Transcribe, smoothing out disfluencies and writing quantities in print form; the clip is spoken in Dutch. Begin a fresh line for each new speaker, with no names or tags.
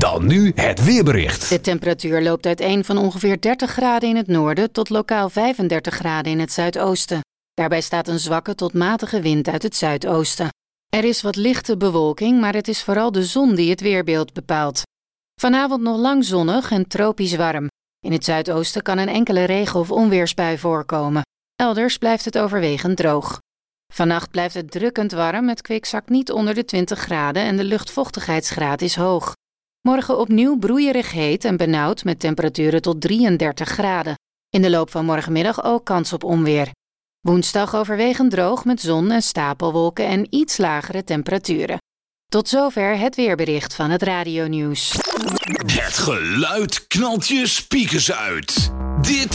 Dan nu het weerbericht.
De temperatuur loopt uiteen van ongeveer 30 graden in het noorden tot lokaal 35 graden in het zuidoosten. Daarbij staat een zwakke tot matige wind uit het zuidoosten. Er is wat lichte bewolking, maar het is vooral de zon die het weerbeeld bepaalt. Vanavond nog lang zonnig en tropisch warm. In het zuidoosten kan een enkele regen- of onweersbui voorkomen. Elders blijft het overwegend droog. Vannacht blijft het drukkend warm, het kwik zakt niet onder de 20 graden en de luchtvochtigheidsgraad is hoog. Morgen opnieuw broeierig heet en benauwd met temperaturen tot 33 graden. In de loop van morgenmiddag ook kans op onweer. Woensdag overwegend droog met zon en stapelwolken en iets lagere temperaturen. Tot zover het weerbericht van het radionieuws.
Het geluid knalt je speakers uit. Dit